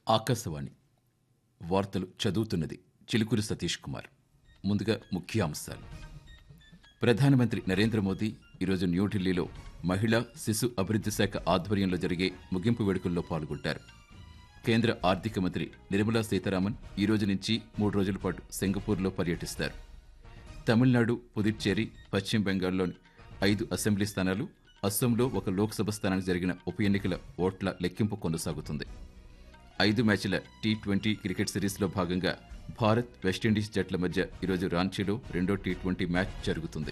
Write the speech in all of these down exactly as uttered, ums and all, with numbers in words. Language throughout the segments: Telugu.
ఆకాశవాణి వార్తలు చదువుతున్నది చిలుకూరి సతీష్ కుమార్. ముందుగా ముఖ్యాంశాలు. ప్రధానమంత్రి నరేంద్ర మోదీ ఈరోజు న్యూఢిల్లీలో మహిళా శిశు అభివృద్ధి శాఖ ఆధ్వర్యంలో జరిగే ముగింపు వేడుకల్లో పాల్గొంటారు. కేంద్ర ఆర్థిక మంత్రి నిర్మలా సీతారామన్ ఈ రోజు నుంచి మూడు రోజుల పాటు సింగపూర్లో పర్యటిస్తారు. తమిళనాడు, పుదుచ్చేరి, పశ్చిమ బెంగాల్లోని ఐదు అసెంబ్లీ స్థానాలు, అస్సాంలో ఒక లోక్సభ స్థానానికి జరిగిన ఉప ఎన్నికల ఓట్ల లెక్కింపు కొనసాగుతుంది. ఐదు మ్యాచ్ల టీ ట్వంటీ క్రికెట్ సిరీస్లో భాగంగా భారత్, వెస్టిండీస్ జట్ల మధ్య ఈరోజు రాంచీలో రెండో టీ ట్వంటీ మ్యాచ్ జరుగుతుంది.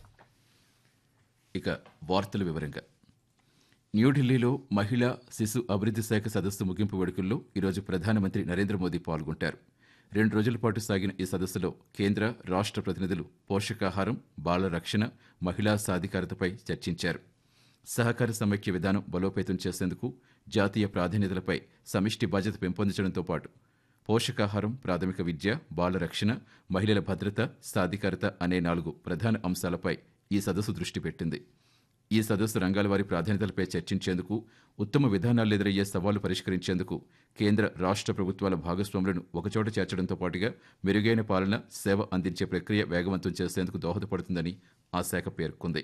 ఇక వార్తల వివరంగా. న్యూఢిల్లీలో మహిళా శిశు అభివృద్ధి శాఖ సదస్సు ముగింపు వేడుకల్లో ఈరోజు ప్రధానమంత్రి నరేంద్ర మోదీ పాల్గొంటారు. రెండు రోజుల పాటు సాగిన ఈ సదస్సులో కేంద్ర, రాష్ట్ర ప్రతినిధులు పోషకాహారం, బాల రక్షణ, మహిళా సాధికారతపై చర్చించారు. సహకార సమైక్య విధానం బలోపేతం చేసేందుకు జాతీయ ప్రాధాన్యతలపై సమిష్టి బాధ్యత పెంపొందించడంతో పాటు పోషకాహారం, ప్రాథమిక విద్య, బాల రక్షణ, మహిళల భద్రత, సాధికారత అనే నాలుగు ప్రధాన అంశాలపై ఈ సదస్సు దృష్టి పెట్టింది. ఈ సదస్సు రంగాల వారి ప్రాధాన్యతలపై చర్చించేందుకు, ఉత్తమ విధానాలు ఎదురయ్యే సవాళ్లు పరిష్కరించేందుకు కేంద్ర, రాష్ట్ర ప్రభుత్వాల భాగస్వాములను ఒకచోట చేర్చడంతో పాటుగా మెరుగైన పాలన, సేవ అందించే ప్రక్రియ వేగవంతం చేసేందుకు దోహదపడుతుందని ఆ శాఖ పేర్కొంది.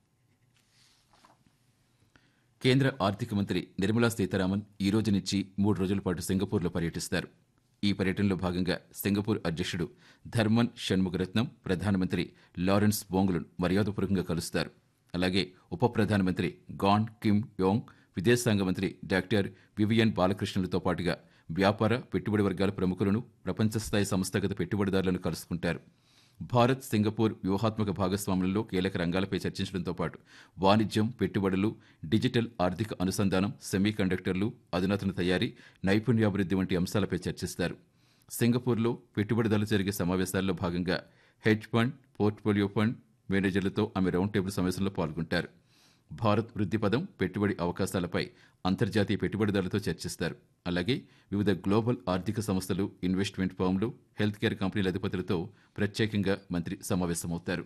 కేంద్ర ఆర్థిక మంత్రి నిర్మలా సీతారామన్ ఈ రోజు నుంచి మూడు రోజుల పాటు సింగపూర్లో పర్యటిస్తారు. ఈ పర్యటనలో భాగంగా సింగపూర్ అధ్యక్షుడు ధర్మన్ షణ్ముగరత్నం, ప్రధానమంత్రి లారెన్స్ బోంగ్లను మర్యాదపూర్వకంగా కలుస్తారు. అలాగే ఉప ప్రధానమంత్రి గాన్ కిమ్ యోంగ్, విదేశాంగ మంత్రి డాక్టర్ వివియన్ బాలకృష్ణలతో పాటుగా వ్యాపార, పెట్టుబడి వర్గాల ప్రముఖులను, ప్రపంచస్థాయి సంస్థాగత పెట్టుబడిదారులను కలుసుకుంటారు. భారత్, సింగపూర్ వ్యూహాత్మక భాగస్వాములలో కీలక రంగాలపై చర్చించడంతో పాటు వాణిజ్యం, పెట్టుబడులు, డిజిటల్ ఆర్థిక అనుసంధానం, సెమీ కండక్టర్లు, అధునాతన తయారీ, నైపుణ్యాభివృద్ధి వంటి అంశాలపై చర్చిస్తారు. సింగపూర్లో పెట్టుబడిదారులు జరిగే సమావేశాల్లో భాగంగా హెడ్జ్ ఫండ్, పోర్ట్ఫోలియో ఫండ్ మేనేజర్లతో ఆమె రౌండ్ టేబుల్ సమావేశంలో పాల్గొంటారు. భారత్ వృద్ధి పదం, పెట్టుబడి అవకాశాలపై అంతర్జాతీయ పెట్టుబడిదారులతో చర్చిస్తారు. అలాగే వివిధ గ్లోబల్ ఆర్థిక సంస్థలు, ఇన్వెస్ట్మెంట్ ఫర్మ్లు, హెల్త్ కేర్ కంపెనీల అధిపతులతో ప్రత్యేకంగా మంత్రి సమావేశమవుతారు.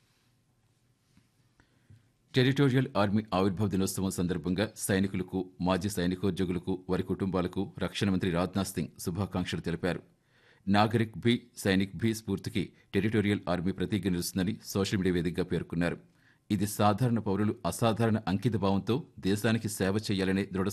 టెరిటోరియల్ ఆర్మీ ఆవిర్భావ దినోత్సవం సందర్భంగా సైనికులకు, మాజీ సైనికోద్యోగులకు, వారి కుటుంబాలకు రక్షణ మంత్రి రాజ్నాథ్ సింగ్ శుభాకాంక్షలు తెలిపారు. నాగరిక్ భీ, సైనిక్ భీ స్ఫూర్తికి టెరిటోరియల్ ఆర్మీ ప్రతీకగా నిలుస్తుందని సోషల్ మీడియా వేదికగా పేర్కొన్నారు. ఇది సాధారణ పౌరులు అసాధారణ అంకిత భావంతో దేశానికి సేవ చేయాలనే దృఢ